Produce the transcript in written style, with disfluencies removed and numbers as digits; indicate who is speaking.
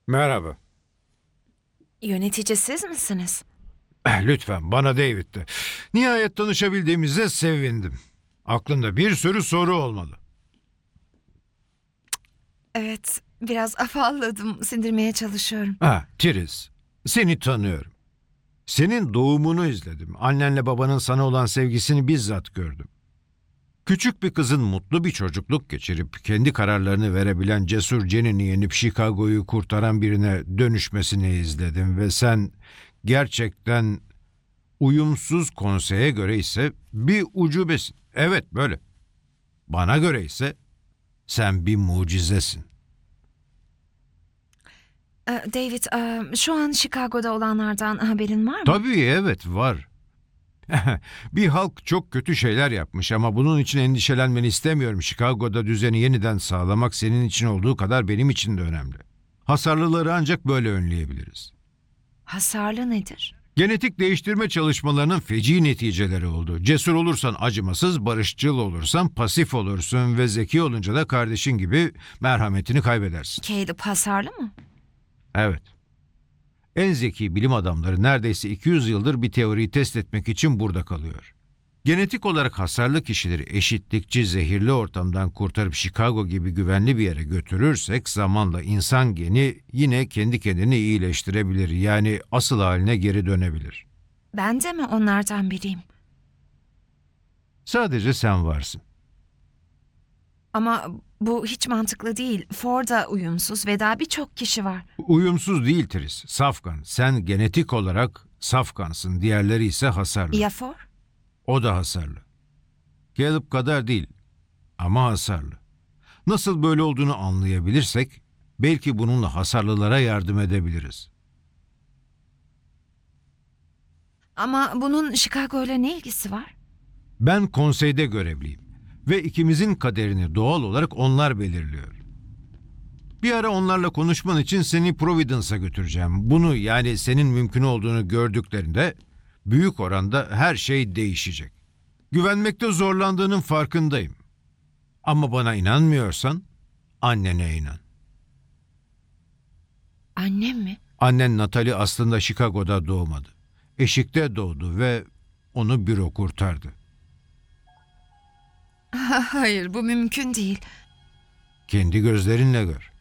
Speaker 1: Merhaba.
Speaker 2: Yönetici siz misiniz?
Speaker 1: Lütfen bana David de. Nihayet tanışabildiğimize sevindim. Aklımda bir sürü soru olmalı.
Speaker 2: Evet, biraz afalladım. Sindirmeye çalışıyorum.
Speaker 1: Tiriz. Seni tanıyorum. Senin doğumunu izledim. Annenle babanın sana olan sevgisini bizzat gördüm. Küçük bir kızın mutlu bir çocukluk geçirip kendi kararlarını verebilen cesur Jenny'ni yenip Chicago'yu kurtaran birine dönüşmesini izledim ve sen gerçekten uyumsuz konseye göre ise bir ucubesin. Evet böyle. Bana göre ise sen bir mucizesin.
Speaker 2: David, şu an Chicago'da olanlardan haberin var mı?
Speaker 1: Tabii evet var. Bir halk çok kötü şeyler yapmış ama bunun için endişelenmeni istemiyorum. Chicago'da düzeni yeniden sağlamak senin için olduğu kadar benim için de önemli. Hasarlıları ancak böyle önleyebiliriz.
Speaker 2: Hasarlı nedir?
Speaker 1: Genetik değiştirme çalışmalarının feci neticeleri oldu. Cesur olursan acımasız, barışçıl olursan pasif olursun ve zeki olunca da kardeşin gibi merhametini kaybedersin.
Speaker 2: Caleb hasarlı mı?
Speaker 1: Evet. En zeki bilim adamları neredeyse 200 yıldır bir teoriyi test etmek için burada kalıyor. Genetik olarak hasarlı kişileri eşitlikçi, zehirli ortamdan kurtarıp Chicago gibi güvenli bir yere götürürsek zamanla insan geni yine kendi kendini iyileştirebilir. Yani asıl haline geri dönebilir.
Speaker 2: Ben de mi onlardan biriyim?
Speaker 1: Sadece sen varsın.
Speaker 2: Ama bu hiç mantıklı değil. Ford'a uyumsuz ve daha birçok kişi var.
Speaker 1: Uyumsuz değil Tris, safkan. Sen genetik olarak safkansın, diğerleri ise hasarlı.
Speaker 2: Ya Ford?
Speaker 1: O da hasarlı. Caleb kadar değil ama hasarlı. Nasıl böyle olduğunu anlayabilirsek belki bununla hasarlılara yardım edebiliriz.
Speaker 2: Ama bunun Chicago ile ne ilgisi var?
Speaker 1: Ben konseyde görevliyim ve ikimizin kaderini doğal olarak onlar belirliyor. Bir ara onlarla konuşman için seni Providence'a götüreceğim. Bunu yani senin mümkün olduğunu gördüklerinde büyük oranda her şey değişecek. Güvenmekte zorlandığının farkındayım. Ama bana inanmıyorsan annene inan.
Speaker 2: Annem mi?
Speaker 1: Annen Natalie aslında Chicago'da doğmadı. Eşik'te doğdu ve onu büro kurtardı.
Speaker 2: Hayır, bu mümkün değil.
Speaker 1: Kendi gözlerinle gör.